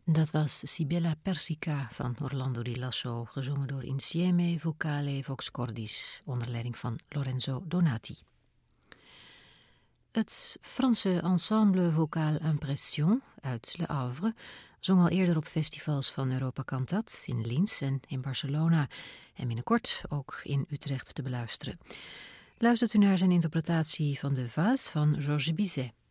Dat was Sibilla Persica van Orlando di Lasso, gezongen door Insieme Vocale Vox Cordis, onder leiding van Lorenzo Donati. Het Franse ensemble Vocal Impression uit Le Havre zong al eerder op festivals van Europa Cantat in Linz en in Barcelona en binnenkort ook in Utrecht te beluisteren. Luistert u naar zijn interpretatie van de Vals van Georges Bizet.